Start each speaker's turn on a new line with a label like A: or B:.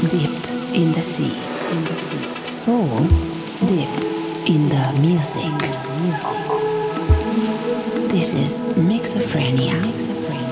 A: dipped in the sea. Soul dipped in the music. This is Mixophrenia.